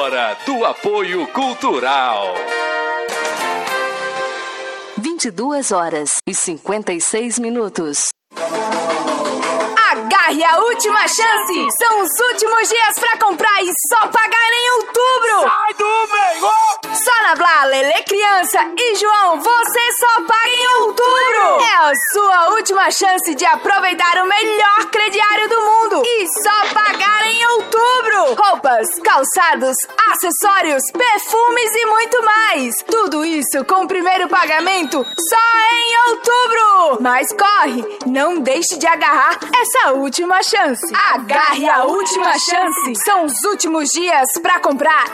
hora do apoio cultural. 22h56. Agarre a última chance! São os últimos dias pra comprar e só pagar em outubro! Sai do meio! Só na Blá, Lelê Criança e João, você só paga em outubro! É a sua última chance de aproveitar o melhor crediário do mundo e só pagar em outubro! Roupas, calçados, acessórios, perfumes e muito mais! Tudo isso com o primeiro pagamento só em outubro! Mas corre, não deixe de agarrar essa última chance. Agarre a última chance. São os últimos dias pra comprar